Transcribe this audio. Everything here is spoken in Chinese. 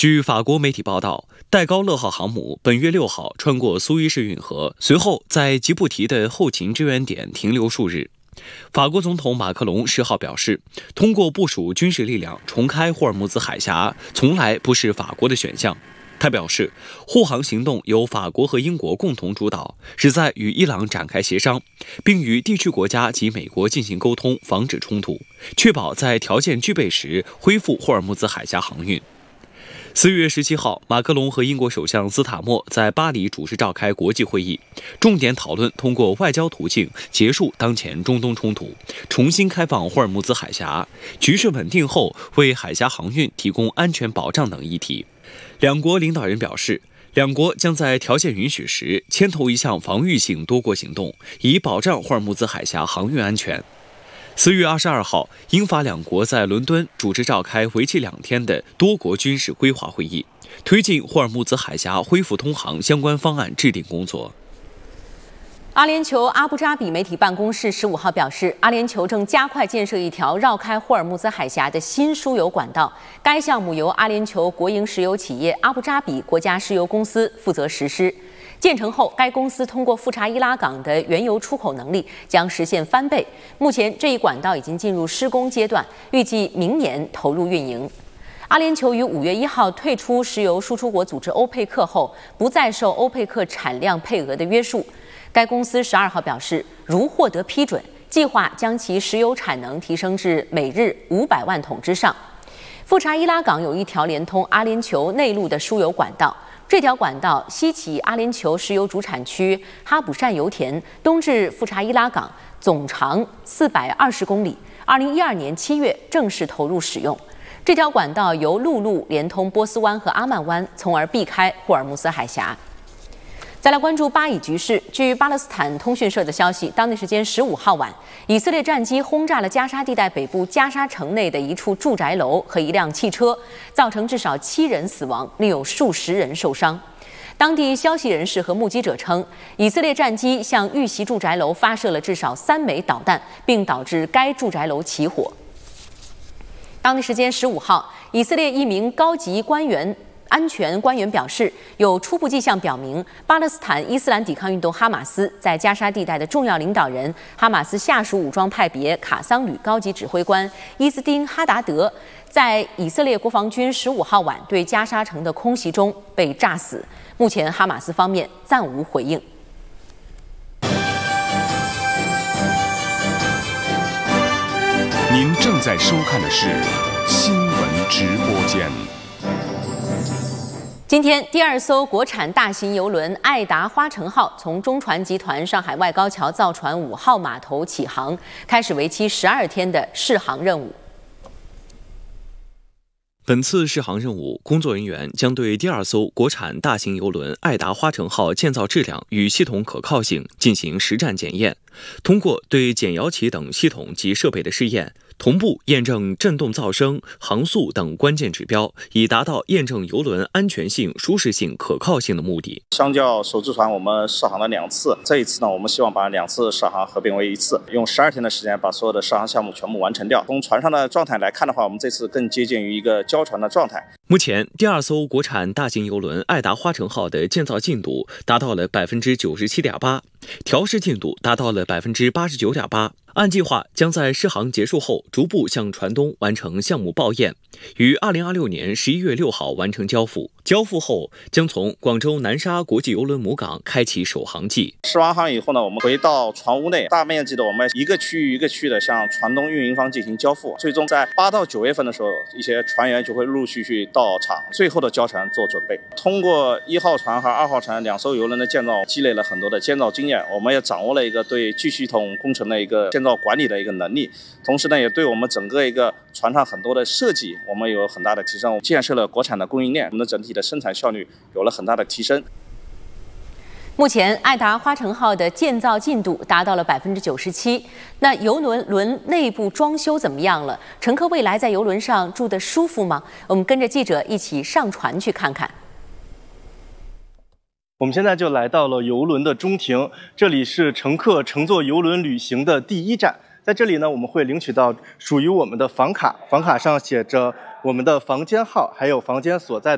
据法国媒体报道，戴高乐号航母本月6号穿过苏伊士运河，随后在吉布提的后勤支援点停留数日。法国总统马克龙10号表示，通过部署军事力量重开霍尔木兹海峡，从来不是法国的选项。他表示，护航行动由法国和英国共同主导，旨在与伊朗展开协商，并与地区国家及美国进行沟通，防止冲突，确保在条件具备时恢复霍尔木兹海峡航运。4月17号，马克龙和英国首相斯塔默在巴黎主持召开国际会议，重点讨论通过外交途径结束当前中东冲突，重新开放霍尔木兹海峡，局势稳定后为海峡航运提供安全保障等议题。两国领导人表示，两国将在条件允许时牵头一项防御性多国行动，以保障霍尔木兹海峡航运安全。4月22号，英法两国在伦敦主持召开为期2天的多国军事规划会议，推进霍尔木兹海峡恢复通航相关方案制定工作。 阿联酋阿布扎比媒体办公室15号表示，阿联酋正加快建设一条绕开霍尔木兹海峡的新输油管道。该项目由阿联酋国营石油企业阿布扎比国家石油公司负责实施。建成后，该公司通过富查伊拉港的原油出口能力将实现翻倍。目前，这一管道已经进入施工阶段，预计明年投入运营。阿联酋于5月1号退出石油输出国组织欧佩克后，不再受欧佩克产量配额的约束。该公司12号表示，如获得批准，计划将其石油产能提升至每日500万桶之上。富查伊拉港有一条连通阿联酋内陆的输油管道。这条管道西起阿联酋石油主产区哈卜善油田，东至富查伊拉港，总长420公里。2012年7月正式投入使用。这条管道由陆路连通波斯湾和阿曼湾，从而避开霍尔木兹海峡。再来关注巴以局势。据巴勒斯坦通讯社的消息，当地时间15号晚，以色列战机轰炸了加沙地带北部加沙城内的一处住宅楼和一辆汽车，造成至少7人死亡，另有数十人受伤。当地消息人士和目击者称，以色列战机向遇袭住宅楼发射了至少3枚导弹，并导致该住宅楼起火。当地时间15号，以色列一名高级安全官员表示，有初步迹象表明，巴勒斯坦伊斯兰抵抗运动哈马斯在加沙地带的重要领导人、哈马斯下属武装派别卡桑旅高级指挥官伊兹丁·哈达德，在以色列国防军15号晚对加沙城的空袭中被炸死。目前，哈马斯方面暂无回应。 您正在收看的是新闻直播间。 今天，第2艘国产大型邮轮“爱达花城号”从中船集团上海外高桥造船5号码头起航，开始为期12天的试航任务。 本次试航任务，工作人员将对第2艘国产大型邮轮“爱达花城号”建造质量与系统可靠性进行实战检验，通过对减摇旗等系统及设备的试验，同步验证振动噪声、航速等关键指标，以达到验证邮轮安全性、舒适性、可靠性的目的。 相较首支船，我们试航了2次，这一次呢，我们希望把2次试航合并为1次，用12天的时间把所有的试航项目全部完成掉。从船上的状态来看的话，我们这次更接近于一个交船的状态。 目前，第2艘国产大型邮轮“爱达花城号”的建造进度达到了97.8%，调试进度达到了89.8%。按计划，将在试航结束后逐步向船东完成项目报验，于2026年11月6号完成交付。交付后，将从广州南沙国际邮轮母港开启首航季。 试完航以后呢，我们回到船坞内，大面积的我们一个区域一个区域的向船东运营方进行交付。最终在8到9月份的时候，一些船员就会陆陆续续到场，最后的交船做准备。通过1号船和2号船2艘邮轮的建造，积累了很多的建造经验，我们也掌握了一个对巨系统工程的一个建造管理的一个能力，同时呢，也对我们整个一个船上很多的设计，我们有很大的提升。建设了国产的供应链，我们的整体的生产效率有了很大的提升。 目前，爱达花城号的建造进度达到了97%。那邮轮内部装修怎么样了？乘客未来在邮轮上住得舒服吗？我们跟着记者一起上船去看看。 我们现在就来到了邮轮的中庭，这里是乘客乘坐邮轮旅行的第1站。在这里呢，我们会领取到属于我们的房卡，房卡上写着我们的房间号，还有房间所在的